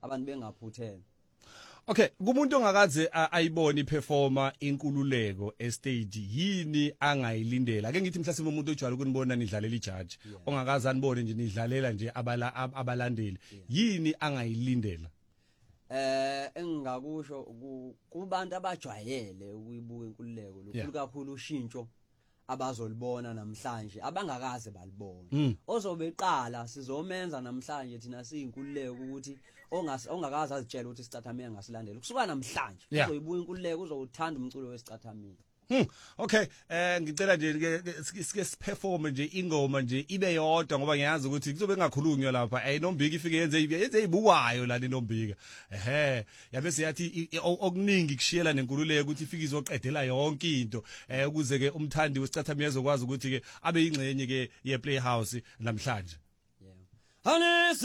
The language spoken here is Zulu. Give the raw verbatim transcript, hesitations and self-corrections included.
abantu bengaphuthela. Okay, kumuntu ongakaze ayibona iperformer inkululeko estage yini angayilindela? Ake ngithi mhlawumbe umuntu ojwayele ukunibona nidlalela ijaji, ongakaze anibone nje nidlalela nje abala abalandeli. Yini angayilindela? Eh engingakusho kubantu abajwayele ukuyibuka inkululeko lokhu kakhulu ushintsho abazolibona namhlanje abangakaze balibona. Ozobeqala sizomenza namhlanje thina siyinkululeko ukuthi ongakaze azitshela ukuthi isicathamile ngasilandela. Kusuka namhlanje uzoyibuka inkululeko uzowuthanda umculo wesicathamile. Hmm okay eh ngicela nje sike siperform nje ingoma nje ibe yodwa ngoba ngiyazi ukuthi kuzobe ngakhulunywa lapha eh Nombika ifike yenze yenze ibukwayo la Nombika ehe yabe siyathi okuningi kushiyela nenkululeko ukuthi ifike izoqedela yonke into eh ukuze ke umthandi wesicathamile ezokwazi ukuthi ke abe ingcenye ke ye Playhouse namhlanje. Yeah.